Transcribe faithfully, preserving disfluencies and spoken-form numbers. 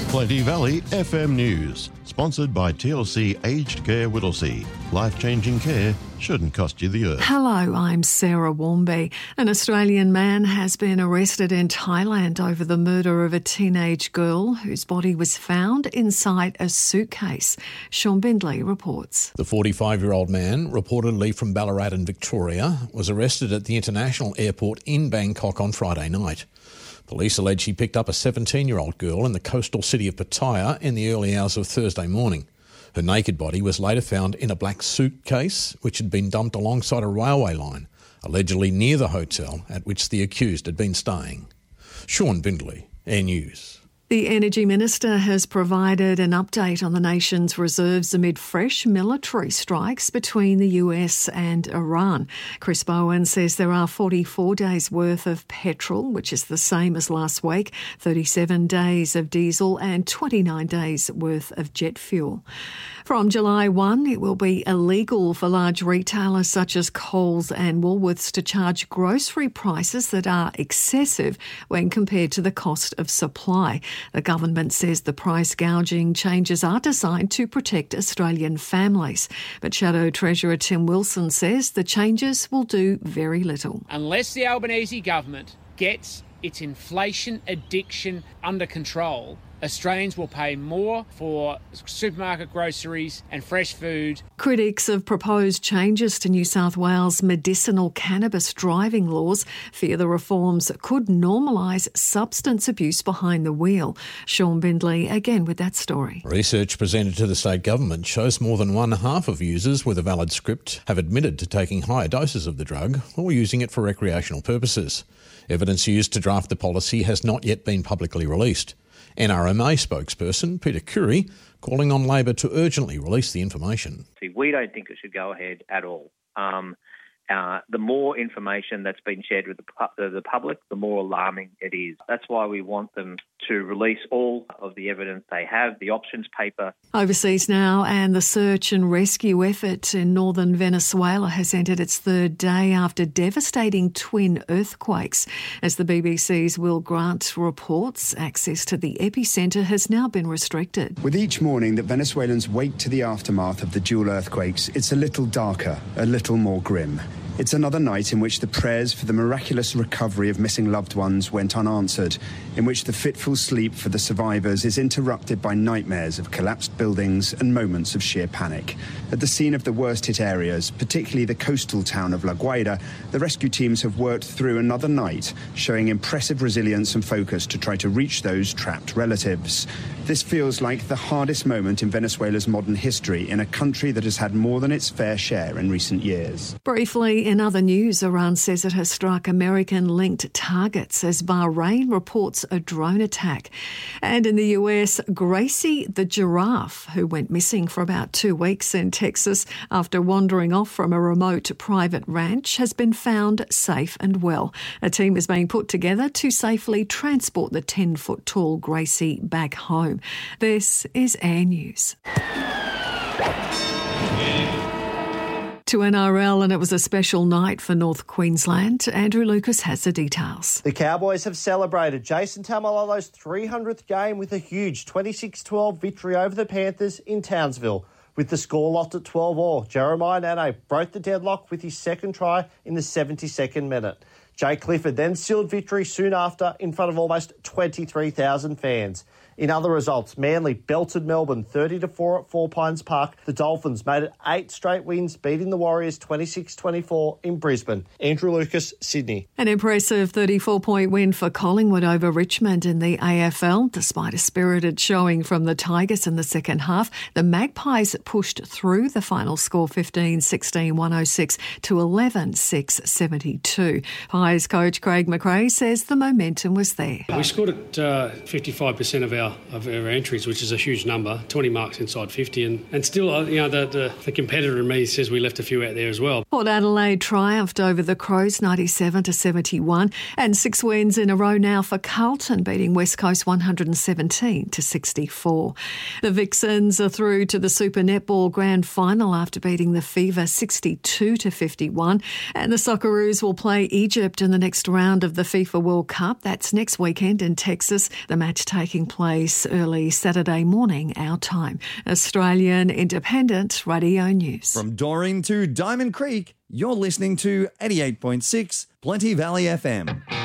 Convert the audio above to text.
Plenty Valley F M News, sponsored by T L C Aged Care Whittlesea. Life-changing care shouldn't cost you the earth. Hello, I'm Sarah Warmby. An Australian man has been arrested in Thailand over the murder of a teenage girl whose body was found inside a suitcase. Sean Bindley reports. The forty-five-year-old man, reportedly from Ballarat in Victoria, was arrested at the international airport in Bangkok on Friday night. Police allege he picked up a seventeen-year-old girl in the coastal city of Pattaya in the early hours of Thursday morning. Her naked body was later found in a black suitcase which had been dumped alongside a railway line, allegedly near the hotel at which the accused had been staying. Sean Bindley, Air News. The Energy Minister has provided an update on the nation's reserves amid fresh military strikes between the U S and Iran. Chris Bowen says there are forty-four days' worth of petrol, which is the same as last week, thirty-seven days of diesel and twenty-nine days' worth of jet fuel. From July first, it will be illegal for large retailers such as Coles and Woolworths to charge grocery prices that are excessive when compared to the cost of supply. The government says the price gouging changes are designed to protect Australian families. But Shadow Treasurer Tim Wilson says the changes will do very little. Unless the Albanese government gets its inflation addiction under control, Australians will pay more for supermarket groceries and fresh food. Critics of proposed changes to New South Wales medicinal cannabis driving laws fear the reforms could normalise substance abuse behind the wheel. Sean Bindley again with that story. Research presented to the state government shows more than one half of users with a valid script have admitted to taking higher doses of the drug or using it for recreational purposes. Evidence used to draft the policy has not yet been publicly released. N R M A spokesperson Peter Curry calling on Labor to urgently release the information. We don't think it should go ahead at all. Um, uh, the more information that's been shared with the, pu- the public, the more alarming it is. That's why we want them to release all of the evidence they have, the options paper. Overseas now, and the search and rescue effort in northern Venezuela has entered its third day after devastating twin earthquakes. As the B B C's Will Grant reports, access to the epicentre has now been restricted. With each morning that Venezuelans wake to the aftermath of the dual earthquakes, it's a little darker, a little more grim. It's another night in which the prayers for the miraculous recovery of missing loved ones went unanswered, in which the fitful sleep for the survivors is interrupted by nightmares of collapsed buildings and moments of sheer panic. At the scene of the worst-hit areas, particularly the coastal town of La Guaira, the rescue teams have worked through another night, showing impressive resilience and focus to try to reach those trapped relatives. This feels like the hardest moment in Venezuela's modern history in a country that has had more than its fair share in recent years. Briefly, in other news, Iran says it has struck American-linked targets as Bahrain reports a drone attack. And in the U S, Gracie the giraffe, who went missing for about two weeks in Texas after wandering off from a remote private ranch, has been found safe and well. A team is being put together to safely transport the ten-foot-tall Gracie back home. This is Air News. To N R L, and it was a special night for North Queensland. Andrew Lucas has the details. The Cowboys have celebrated Jason Taumalolo's three hundredth game with a huge twenty-six twelve victory over the Panthers in Townsville. With the score locked at twelve all, Jeremiah Nane broke the deadlock with his second try in the seventy-second minute. Jay Clifford then sealed victory soon after in front of almost twenty-three thousand fans. In other results, Manly belted Melbourne thirty to four at Four Pines Park. The Dolphins made it eight straight wins, beating the Warriors twenty-six twenty-four in Brisbane. Andrew Lucas, Sydney. An impressive thirty-four point win for Collingwood over Richmond in the A F L. Despite a spirited showing from the Tigers in the second half, the Magpies pushed through. The final score fifteen sixteen one oh six to eleven six seventy-two. Pies coach Craig McRae says the momentum was there. We scored at uh, fifty-five percent of our of our entries, which is a huge number, twenty marks inside fifty, and, and still, you know, the, the, the competitor in me says we left a few out there as well. Port Adelaide triumphed over the Crows ninety-seven to seventy-one, and six wins in a row now for Carlton, beating West Coast one hundred seventeen to sixty-four. The Vixens are through to the Super Netball Grand Final after beating the Fever sixty-two to fifty-one, and the Socceroos will play Egypt Egypt in the next round of the FIFA World Cup. That's next weekend in Texas. The match taking place early Saturday morning, our time. Australian Independent Radio News. From Doreen to Diamond Creek, you're listening to eighty-eight point six Plenty Valley F M.